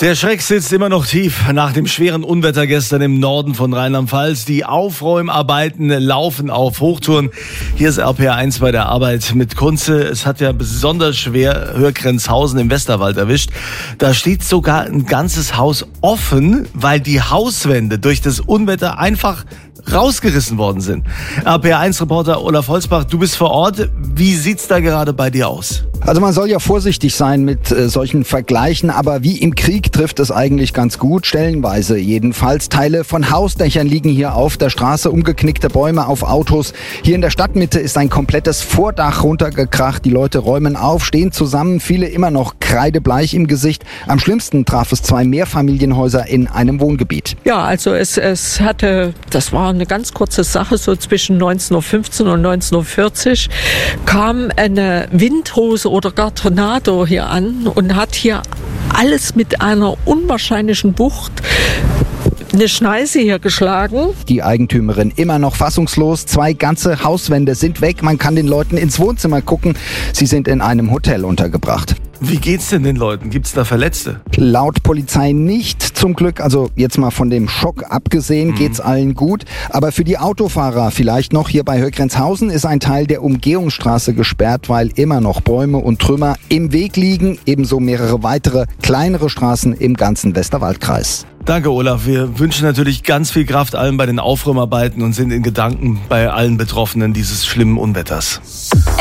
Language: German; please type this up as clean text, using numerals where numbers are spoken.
Der Schreck sitzt immer noch tief nach dem schweren Unwetter gestern im Norden von Rheinland-Pfalz. Die Aufräumarbeiten laufen auf Hochtouren. Hier ist RPR1 bei der Arbeit mit Kunze. Es hat ja besonders schwer Höhrgrenzhausen im Westerwald erwischt. Da steht sogar ein ganzes Haus offen, weil die Hauswände durch das Unwetter einfach rausgerissen worden sind. RPR1-Reporter Olaf Holzbach, du bist vor Ort. Wie sieht's da gerade bei dir aus? Also man soll ja vorsichtig sein mit solchen Vergleichen, aber wie im Krieg trifft es eigentlich ganz gut, stellenweise jedenfalls. Teile von Hausdächern liegen hier auf der Straße, umgeknickte Bäume auf Autos. Hier in der Stadtmitte ist ein komplettes Vordach runtergekracht. Die Leute räumen auf, stehen zusammen, viele immer noch kreidebleich im Gesicht. Am schlimmsten traf es 2 Mehrfamilienhäuser in einem Wohngebiet. Ja, also das war eine ganz kurze Sache, so zwischen 19.15 Uhr und 19.40 Uhr kam eine Windhose oder gar Tornado hier an und hat hier alles mit einer unwahrscheinlichen Wucht eine Schneise hier geschlagen. Die Eigentümerin immer noch fassungslos. 2 ganze Hauswände sind weg. Man kann den Leuten ins Wohnzimmer gucken. Sie sind in einem Hotel untergebracht. Wie geht's denn den Leuten? Gibt's da Verletzte? Laut Polizei nicht, zum Glück. Also jetzt mal von dem Schock abgesehen, geht's allen gut. Aber für die Autofahrer vielleicht noch. Hier bei Höhrgrenzhausen ist ein Teil der Umgehungsstraße gesperrt, weil immer noch Bäume und Trümmer im Weg liegen. Ebenso mehrere weitere kleinere Straßen im ganzen Westerwaldkreis. Danke, Olaf. Wir wünschen natürlich ganz viel Kraft allen bei den Aufräumarbeiten und sind in Gedanken bei allen Betroffenen dieses schlimmen Unwetters.